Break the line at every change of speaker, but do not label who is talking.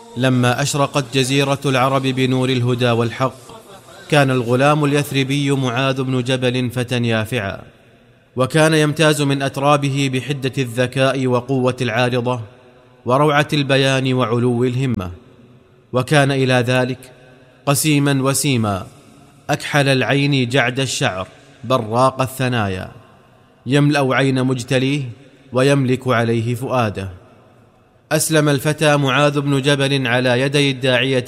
لما أشرقت جزيرة العرب بنور الهدى والحق، كان الغلام اليثربي معاذ بن جبل فتى يافعا، وكان يمتاز من أترابه بحدة الذكاء وقوة العارضة وروعة البيان وعلو الهمة، وكان إلى ذلك قسيما وسيما، أكحل العين جعد الشعر براق الثنايا، يملأ عين مجتليه ويملك عليه فؤاده. أسلم الفتى معاذ بن جبل على يدي الداعية